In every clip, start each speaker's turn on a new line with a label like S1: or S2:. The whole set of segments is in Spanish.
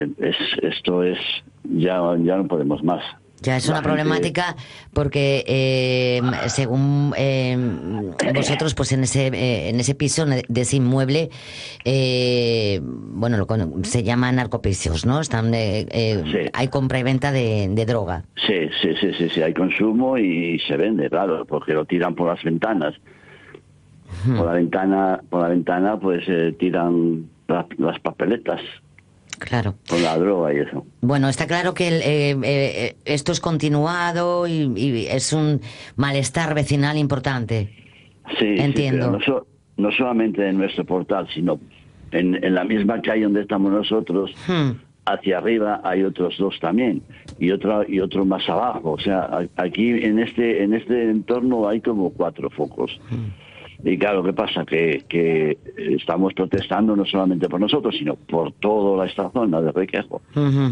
S1: Esto es, ya no podemos más.
S2: Ya es una problemática porque según vosotros, pues en ese piso de ese inmueble, bueno, se llaman narcopisos, ¿no? Están
S1: Sí.
S2: hay compra y venta de droga.
S1: Sí, hay consumo y se vende, claro, porque lo tiran por las ventanas. Por la ventana, pues tiran las papeletas.
S2: Claro.
S1: Con la droga y eso.
S2: Bueno, está claro que esto es continuado y es un malestar vecinal importante.
S1: Sí,
S2: entiendo.
S1: Sí, pero no solamente en nuestro portal, sino en la misma calle donde estamos nosotros, hacia arriba hay otros dos también, y otro más abajo. O sea, aquí en este entorno hay como 4 focos. Y claro, ¿qué pasa? Que estamos protestando no solamente por nosotros, sino por toda esta zona de Requejo.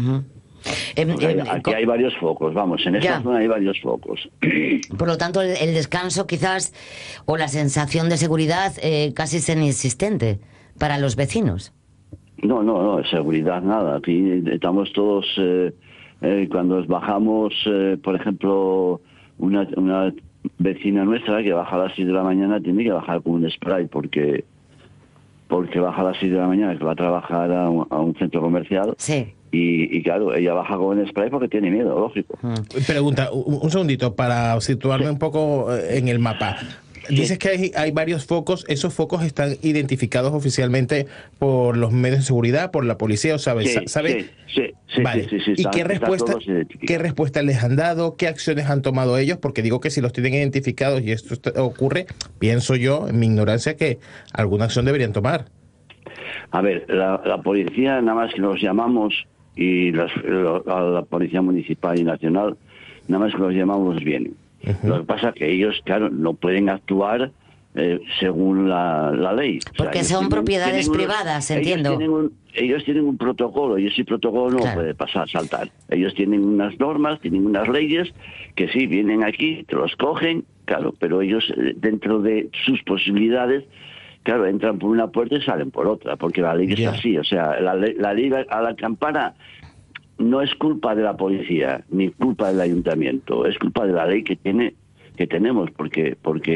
S1: Aquí hay varios focos, vamos, en esta zona hay varios focos.
S2: Por lo tanto, el descanso quizás, o la sensación de seguridad casi es inexistente para los vecinos.
S1: No, seguridad nada. Aquí estamos todos, cuando bajamos, por ejemplo, una vecina nuestra que baja a las 6 de la mañana tiene que bajar con un spray porque baja a las 6 de la mañana, que va a trabajar a un centro comercial.
S2: Sí.
S1: Y claro, ella baja con un spray porque tiene miedo, lógico.
S3: Pregunta, un segundito para situarme un poco en el mapa. Dices que hay varios focos. ¿Esos focos están identificados oficialmente por los medios de seguridad, por la policía? ¿O sabes?
S1: Sí.
S3: Vale. ¿Y qué respuesta les han dado? ¿Qué acciones han tomado ellos? Porque digo que si los tienen identificados y esto ocurre, pienso yo, en mi ignorancia, que alguna acción deberían tomar.
S1: A ver, la policía, nada más que nos llamamos, y a la policía municipal y nacional, nada más que los llamamos vienen. Lo que pasa es que ellos, claro, no pueden actuar según la ley.
S2: Porque son propiedades privadas, entiendo.
S1: Ellos tienen un protocolo y ese protocolo no puede saltar. Ellos tienen unas normas, tienen unas leyes que sí, vienen aquí, te los cogen, claro, pero ellos dentro de sus posibilidades, claro, entran por una puerta y salen por otra, porque la ley es así. O sea, la ley a la campana no es culpa de la policía, ni culpa del ayuntamiento, es culpa de la ley que tenemos, porque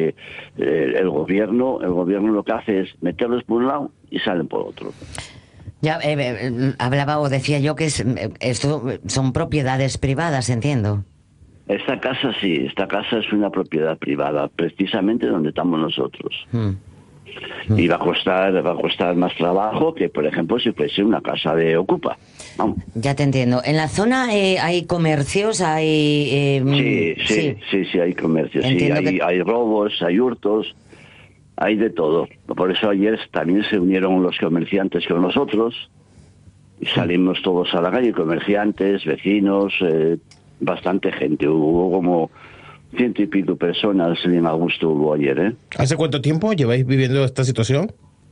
S1: el gobierno lo que hace es meterlos por un lado y salen por otro.
S2: Ya hablaba o decía yo que esto son propiedades privadas, entiendo.
S1: Esta casa es una propiedad privada, precisamente donde estamos nosotros. Y va a costar más trabajo que, por ejemplo, si fuese una casa de Ocupa. Vamos.
S2: Ya te entiendo. ¿En la zona hay comercios? Hay
S1: Sí, hay comercios. Sí, hay robos, hay hurtos, hay de todo. Por eso ayer también se unieron los comerciantes con nosotros y salimos todos a la calle, comerciantes, vecinos, bastante gente. Hubo como 100 y pico personas en agosto hubo ayer, ¿eh?
S3: ¿Hace cuánto tiempo lleváis viviendo esta situación?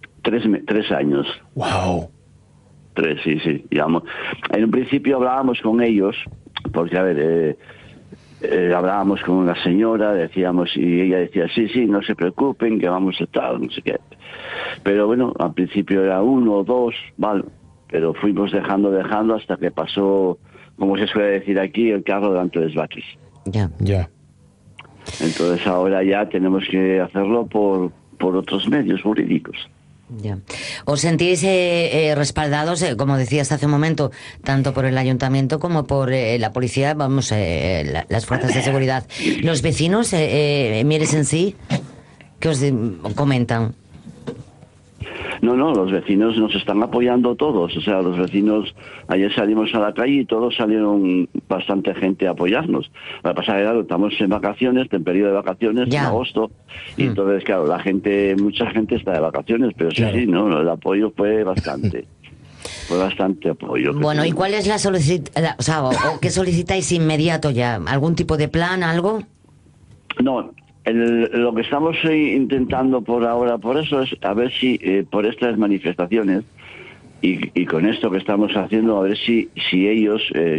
S1: 3 años.
S3: ¡Wow!
S1: 3, sí. Digamos. En un principio hablábamos con ellos, porque, a ver, hablábamos con una señora, decíamos, y ella decía, sí, no se preocupen, que vamos a estar, no sé qué. Pero bueno, al principio era 1 o 2, vale, pero fuimos dejando hasta que pasó, como se suele decir aquí, el carro delante de los vaquis.
S2: Ya.
S1: Entonces ahora ya tenemos que hacerlo por otros medios jurídicos.
S2: Ya. ¿Os sentís respaldados, como decías hace un momento, tanto por el ayuntamiento como por la policía, las fuerzas de seguridad? ¿Los vecinos, Mieres en sí, qué os comentan?
S1: No, los vecinos nos están apoyando todos. O sea, los vecinos, ayer salimos a la calle y todos salieron bastante gente a apoyarnos. Lo que pasa es que, claro, estamos en vacaciones, en periodo de vacaciones, en agosto, y entonces, claro, mucha gente está de vacaciones, pero sí, el apoyo fue bastante. Fue bastante apoyo.
S2: Bueno, ¿y cuál es la solicitud? O sea, ¿o qué solicitáis inmediato ya? ¿Algún tipo de plan, algo?
S1: No. Lo que estamos intentando por ahora, por eso es a ver si por estas manifestaciones y con esto que estamos haciendo, a ver si ellos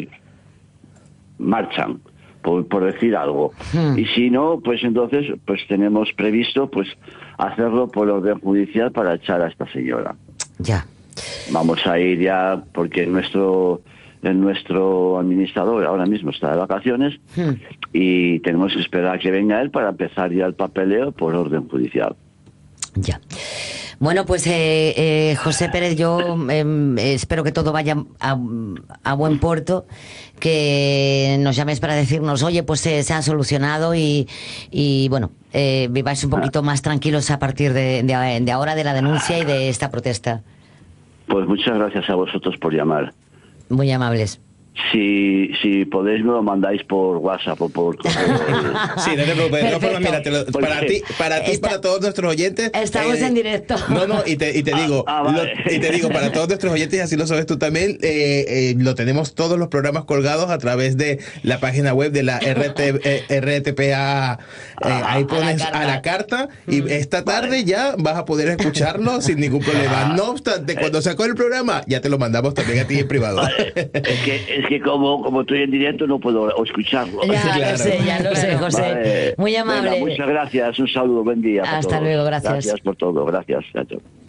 S1: marchan, por decir algo. Y si no, pues entonces pues tenemos previsto pues hacerlo por orden judicial para echar a esta señora.
S2: Ya.
S1: Vamos a ir ya porque nuestro administrador ahora mismo está de vacaciones y tenemos que esperar a que venga él para empezar ya el papeleo por orden judicial.
S2: Ya. Bueno, pues José Pérez, yo espero que todo vaya a buen puerto, que nos llaméis para decirnos, oye, pues se ha solucionado y bueno, viváis un poquito más tranquilos a partir de ahora, de la denuncia y de esta protesta.
S1: Pues muchas gracias a vosotros por llamar.
S2: Muy amables.
S1: Si podéis, me lo mandáis por WhatsApp o por correo.
S3: Sí, no te preocupes. No, pero mira, para ti, para todos nuestros oyentes.
S2: Estamos en directo.
S3: No, y te digo,
S1: vale.
S3: y te digo, para todos nuestros oyentes, así lo sabes tú también, lo tenemos todos los programas colgados a través de la página web de la RTPA. Ahí pones a la carta y esta tarde ya vas a poder escucharlo sin ningún problema. No obstante, cuando sacó el programa, ya te lo mandamos también a ti en privado.
S1: Vale. Es que como estoy en directo no puedo escucharlo.
S2: Ya lo sé, José.
S1: Vale.
S2: Muy amable.
S1: Venga, muchas gracias, un saludo, buen día.
S2: Hasta luego, gracias.
S1: Gracias por todo, gracias. Chao.